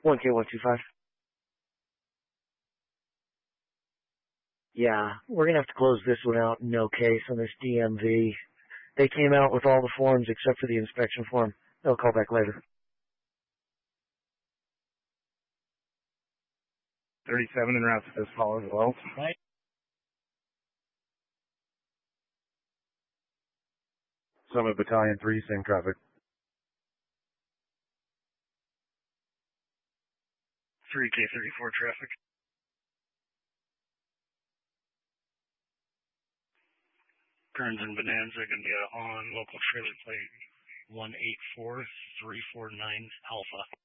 1K125. Yeah, we're gonna have to close this one out. No case on this DMV. They came out with all the forms except for the inspection form. They'll call back later. 37 en route to this call as well. Right. Summit Battalion 3, same traffic. 3K34 traffic. Kearns and Bonanza going to be on local trailer plate 184349 Alpha.